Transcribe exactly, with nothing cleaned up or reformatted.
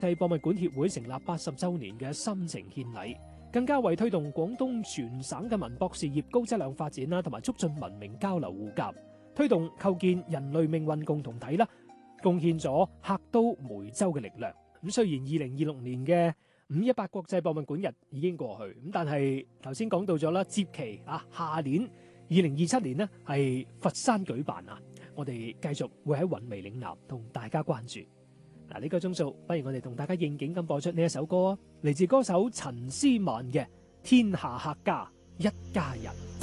際博物館協會成立八十週年嘅深情獻禮，更加為推動廣東全省嘅文博事業高質量發展啦，同埋促進文明交流互鑑，推動構建人類命運共同體啦，貢獻咗客都梅州嘅力量。咁雖然二零二六年嘅五一八國際博物館日已經過去，咁但係頭先講到咗啦，接期啊，下年二零二七年呢係佛山舉辦啊，我哋繼續會喺韻味嶺南同大家關注。嗱，呢個鐘數，不如我哋同大家應景咁播出呢一首歌啊，嚟自歌手陳思曼嘅《天下客家一家人》。